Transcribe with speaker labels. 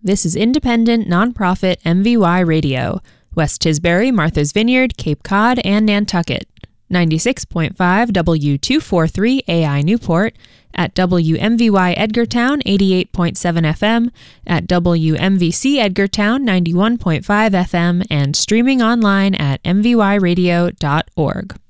Speaker 1: This is independent, nonprofit MVY Radio, West Tisbury, Martha's Vineyard, Cape Cod, and Nantucket. 96.5 W243 AI Newport, at WMVY Edgartown 88.7 FM, at WMVC Edgartown 91.5 FM, and streaming online at mvyradio.org.